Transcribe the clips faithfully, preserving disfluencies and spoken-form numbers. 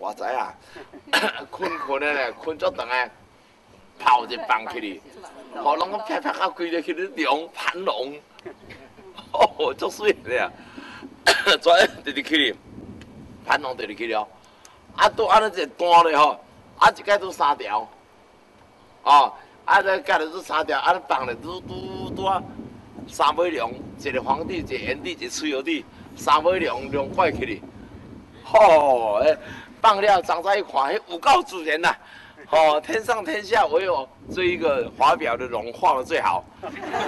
我知啊，困困的咧，困足长诶，跑一放起哩，吼，拢个啪啪啊，规个去咧龙盘龙，哦，足水咧啊！昨日直直去哩，盘龙直直去了，啊，拄安尼一个单咧吼，啊，一摆拄三条，哦，啊，再隔了拄三条，啊，放咧拄拄拄啊，三尾龙，一个皇帝，一个炎帝，一个蚩尤帝，三尾龙龙怪去哩。吼、哦，放料长在一看，迄有够自然呐、啊！哦，天上天下唯有这一个华表的龙画的最好。那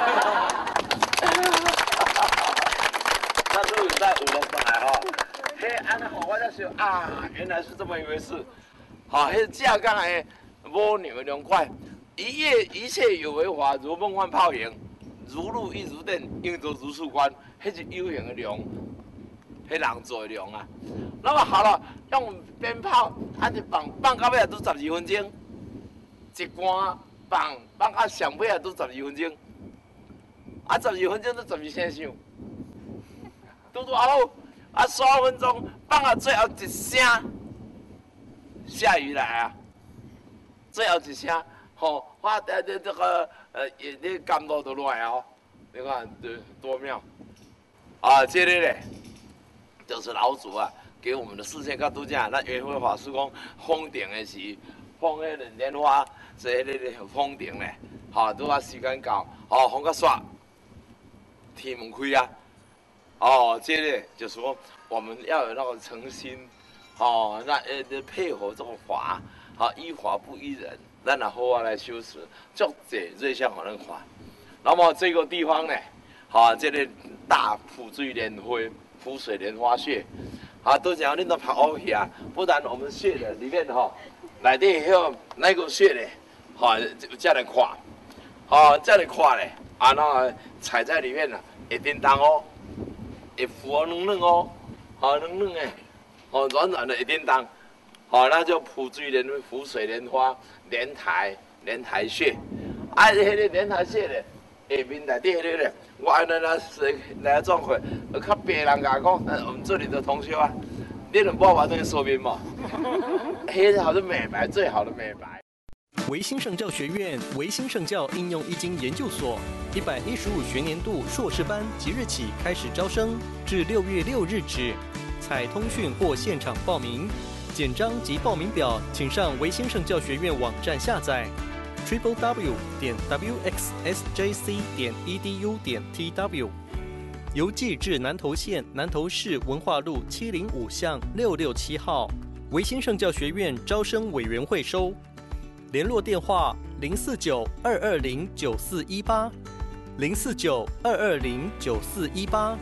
如果在五龙上来哈，嘿，安尼吼，我才想啊，原来是这么一回事。好、哦，迄架杠的蜗牛龙块，一夜一切有为法，如梦幻泡影，如露亦如电，应作如是观，迄是有形的龙。迄人做的龙啊，那么好了，用鞭炮，啊就放放到尾都十二分钟，一竿放放到上尾啊都十二分钟，啊十二分钟都十二声响，拄拄好，啊三分钟放到最后一声，下雨来啊，最后一声，吼、哦，哇，这这这个呃，那甘露都来哦，你看多多妙，啊，这个咧。就是老祖啊，给我们的视线角度讲，那圆慧法师讲封顶的时，封迄个莲花，这迄个封顶咧，吼，拄啊时间到，哦，封到煞，天门开啊，哦，这个就是说我们要有那个诚心，哦，那呃配合这个法，好、哦、依法不依人，咱若好好来修持，足济瑞相可能看。那么这个地方呢，好、哦，这个大普水莲花。浮水莲花穴，啊，都讲恁都跑过去啊，不然我们穴的里面哈，内底迄那个穴咧，哈，这样来看，哦，这样来看咧，啊，那踩在里面呢，会叮当哦，会浮哦，软软哦，好软软的，哦，软软的会叮当，好，那就普水莲浮水莲花莲台莲台穴，啊，迄个莲台穴咧。下面内底迄个咧，我安尼来是来状况，较别人甲讲，我们这里的同学啊，你能帮我这个说明吗？迄好的美白，最好的美白。 维新圣教学院维新圣教应用易经研究所一百一十五学年度硕士班即日起开始招生，至六月六日止，采通讯或现场报名。简章及报名表，请上维新圣教学院网站下载。triple w 点 w x s j c 点 e d u 点 t w， 邮寄至南投县南投市文化路七零五巷六六七号，维新圣教学院招生委员会收。联络电话零四九二二零九四一八，零四九二二零九四一八。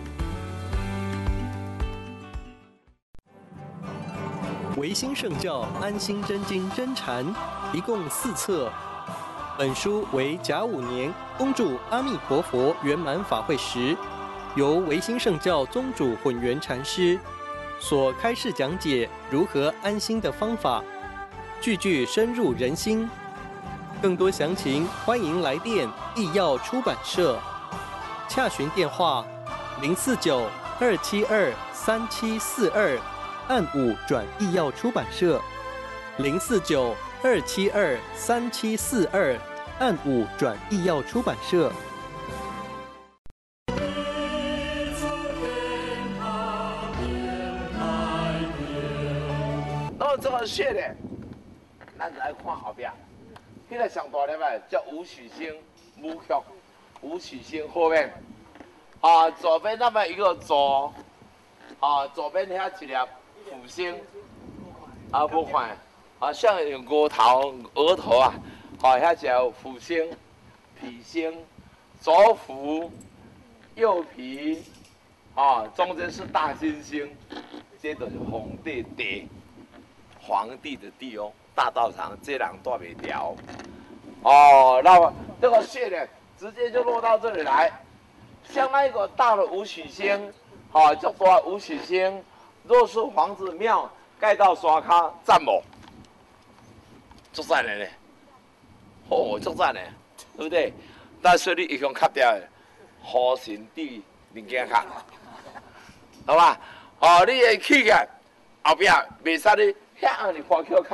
维新圣教安心真经真禅，一共四册。本书为甲午年恭祝阿弥陀佛圆满法会时，由维新圣教宗主混元禅师所开示讲解如何安心的方法，句句深入人心。更多详情，欢迎来电义耀出版社，洽询电话零四九二七二三七四二，按五转义耀出版社零四九二七二三七四二，按五转义耀出版社。 那么这个穴呢，咱来看后边，迄、那个上大粒的叫武曲星，武曲，武曲星后面，啊，左边那么一个左，啊，左边遐一粒辅星，啊，不看。啊，像额头、额头啊，啊，遐叫辅星、脾星、左辅、右脾，啊，中间是大金星，这就是皇帝地，皇帝的地哦，大道场这人带袂掉，哦，那么这个穴呢，直接就落到这里来，像那个大的武曲星，啊，叫做武曲星，若是房子庙盖到山骹，赞无？足赞的呢，哦，足赞的，对不对？但是你一共卡掉的，好神地物件卡，好吧？哦，你会起来后壁袂使你遐样的花口